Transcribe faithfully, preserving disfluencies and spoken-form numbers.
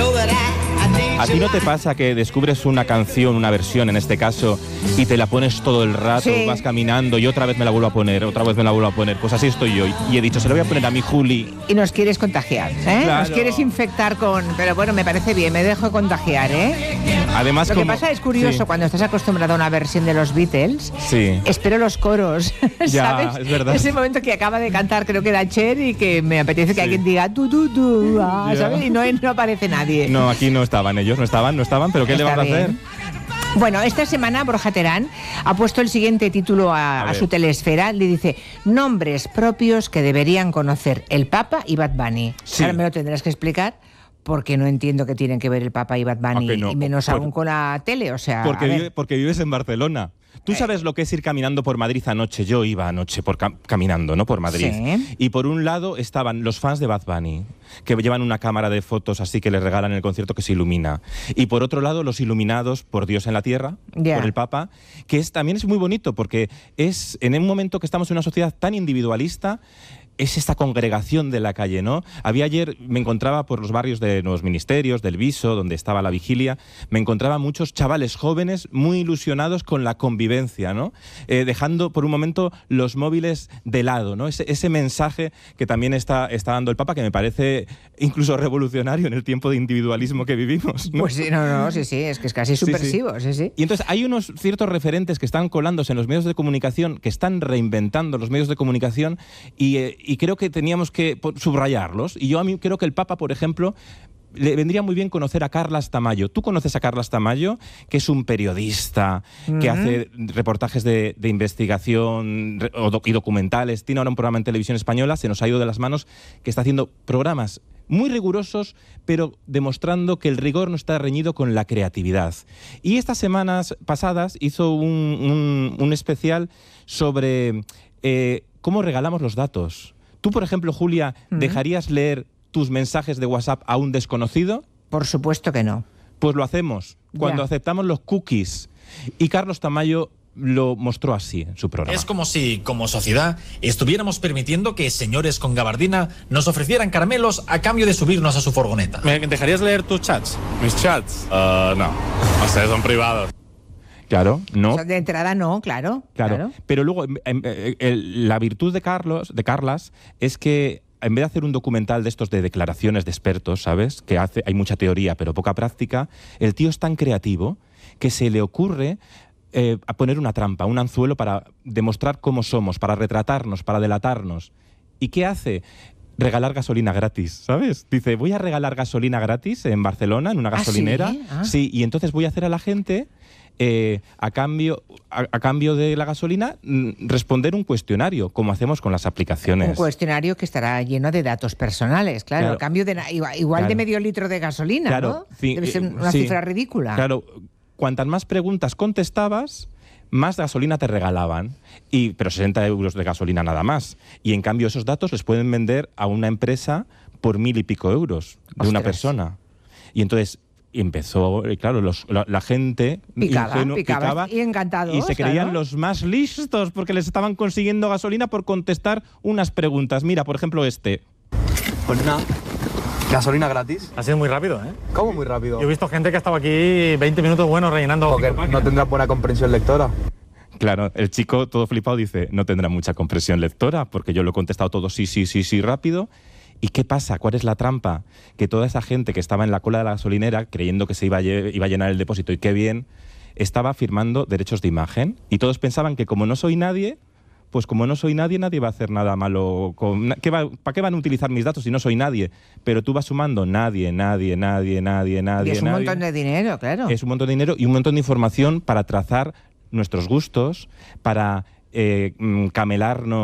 ¿A ti no te pasa que descubres una canción, una versión en este caso, y te la pones todo el rato, sí. vas caminando y otra vez me la vuelvo a poner, otra vez me la vuelvo a poner? Pues así estoy yo. Y he dicho, se lo voy a poner a mi Juli. Y nos quieres contagiar, ¿eh? Claro. Nos quieres infectar con... Pero bueno, me parece bien, me dejo contagiar, ¿eh? Además, Lo como... que pasa es curioso, sí. cuando estás acostumbrado a una versión de los Beatles, Sí. espero los coros, Ya, ¿sabes? es verdad. Ese momento que acaba de cantar, creo que era Cher, y que me apetece que Sí. alguien diga tú, tú, tú, ah, Ya. ¿sabes? Y no, no aparece nadie. No, aquí no estaban ellos, no estaban, no estaban, pero ¿qué le Está vamos a hacer? bien. Bueno, esta semana Borja Terán ha puesto el siguiente título a, A a ver. su telesfera. Le dice, nombres propios que deberían conocer el Papa y Bad Bunny. Sí. Ahora me lo tendrás que explicar, porque no entiendo qué tienen que ver el Papa y Bad Bunny, ¿A que no? y menos Por- aún con la tele. O sea, Porque, a ver. vive- porque vives en Barcelona. ¿Tú sabes lo que es ir caminando por Madrid anoche? Yo iba anoche por cam- caminando, ¿no? Por Madrid. Sí. Y por un lado estaban los fans de Bad Bunny, que llevan una cámara de fotos así que les regalan en el concierto que se ilumina. Y por otro lado, los iluminados por Dios en la tierra, Ya. por el Papa, que es, también es muy bonito porque es en un momento que estamos en una sociedad tan individualista, es esta congregación de la calle, ¿no? Había ayer, me encontraba por los barrios de Nuevos Ministerios, del Viso, donde estaba la vigilia, me encontraba muchos chavales jóvenes muy ilusionados con la convivencia, ¿no? Eh, dejando por un momento los móviles de lado, ¿no? Ese, ese mensaje que también está, está dando el Papa, que me parece incluso revolucionario en el tiempo de individualismo que vivimos, ¿no? Pues sí, no, no, sí, sí, es que es casi Sí, sí. subversivo, sí, sí. Y entonces hay unos ciertos referentes que están colándose en los medios de comunicación, que están reinventando los medios de comunicación y, eh, y creo que teníamos que po- subrayarlos. Y yo a mí creo que el Papa, por ejemplo, le vendría muy bien conocer a Carlas Tamayo. ¿Tú conoces a Carlas Tamayo? Que es un periodista que Ujú. hace reportajes de, de investigación re- o doc- y documentales. Tiene ahora un programa en Televisión Española, se nos ha ido de las manos, que está haciendo programas muy rigurosos, pero demostrando que el rigor no está reñido con la creatividad. Y estas semanas pasadas hizo un, un- un especial sobre eh, cómo regalamos los datos. Tú, por ejemplo, Julia, Ujú. ¿dejarías leer tus mensajes de WhatsApp a un desconocido? Por supuesto que no. Pues lo hacemos cuando Ya. aceptamos los cookies. Y Carlos Tamayo lo mostró así en su programa. Es como si, como sociedad, estuviéramos permitiendo que señores con gabardina nos ofrecieran caramelos a cambio de subirnos a su furgoneta. ¿Me dejarías leer tus chats? ¿Mis chats? Uh, no. O sea, son privados. Claro, no. O sea, de entrada no, claro. Claro, claro. pero luego em, em, eh, el- la virtud de Carlos, de Carlas, es que en vez de hacer un documental de estos de declaraciones de expertos, ¿sabes? Que hace, hay mucha teoría pero poca práctica, el tío es tan creativo que se le ocurre eh, a poner una trampa, un anzuelo para demostrar cómo somos, para retratarnos, para delatarnos. ¿Y qué hace? Regalar gasolina gratis, ¿sabes? Dice, voy a regalar gasolina gratis en Barcelona, en una ¿Ah, sí? gasolinera. Ah. Sí, y entonces voy a hacer a la gente... Eh, a, cambio, a, a cambio de la gasolina, mm, responder un cuestionario, como hacemos con las aplicaciones. Un cuestionario que estará lleno de datos personales, claro. Claro. A cambio de na- igual, igual Claro. de medio litro de gasolina, Claro, ¿no? ci- Debe ser eh, una sí. cifra ridícula. Claro, cuantas más preguntas contestabas, más gasolina te regalaban, y, pero sesenta euros de gasolina nada más. Y en cambio esos datos les pueden vender a una empresa por mil y pico euros de una Ostras. persona. Y entonces... Y empezó, eh, claro, los- la, la gente Picaba, ingenua, picaba, y encantados, y se creían claro. los más listos porque les estaban consiguiendo gasolina por contestar unas preguntas. Mira, por ejemplo, este. Pues nada, gasolina gratis. Ha sido muy rápido, ¿eh? ¿Cómo muy rápido? Yo he visto gente que ha estado aquí veinte minutos buenos rellenando... Porque cinco no páginas. tendrá buena comprensión lectora. Claro, el chico todo flipado dice, no tendrá mucha compresión lectora porque yo lo he contestado todo sí, sí, sí, sí, rápido. ¿Y qué pasa? ¿Cuál es la trampa? Que toda esa gente que estaba en la cola de la gasolinera creyendo que se iba a, lle- iba a llenar el depósito y qué bien, estaba firmando derechos de imagen y todos pensaban que como no soy nadie, pues como no soy nadie, nadie va a hacer nada malo. Con, ¿qué va- ¿Para qué van a utilizar mis datos si no soy nadie? Pero tú vas sumando nadie, nadie, nadie, nadie, nadie, Y es un nadie. montón de dinero, claro. Es un montón de dinero y un montón de información para trazar nuestros gustos, para eh, mm, camelarnos